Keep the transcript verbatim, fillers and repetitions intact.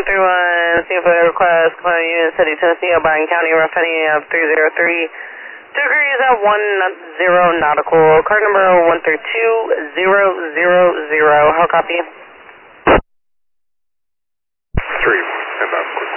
one three one, C F O request, Columbia Union City, Tennessee, O'Brien County, rough heading of three zero three, two degrees at one zero nautical, card number one three two zero zero zero, how copy? three, and that's